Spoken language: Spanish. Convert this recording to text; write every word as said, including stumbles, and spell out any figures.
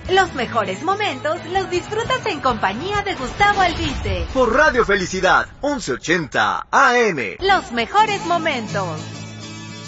Los mejores momentos los disfrutas en compañía de Gustavo Albiste. Por Radio Felicidad, once ochenta A M. Los mejores momentos.